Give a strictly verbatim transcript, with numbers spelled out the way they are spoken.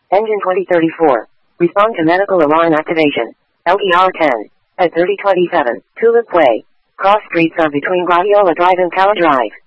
Engine twenty thirty-four. Respond to medical alarm activation. L E R ten. At thirty twenty-seven. Tulip Way. Cross streets are between Gladiola Drive and Tower Drive.